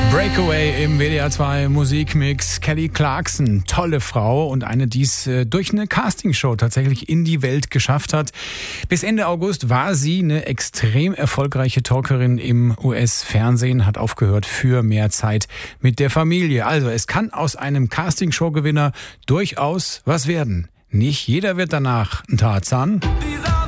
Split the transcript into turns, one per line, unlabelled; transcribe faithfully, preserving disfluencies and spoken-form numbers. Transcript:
Breakaway im W D R zwei Musikmix. Kelly Clarkson, tolle Frau und eine, die es äh, durch eine Castingshow tatsächlich in die Welt geschafft hat. Bis Ende August war sie eine extrem erfolgreiche Talkerin im U S-Fernsehen, hat aufgehört für mehr Zeit mit der Familie. Also es kann aus einem Castingshow-Gewinner durchaus was werden. Nicht jeder wird danach ein Tarzan.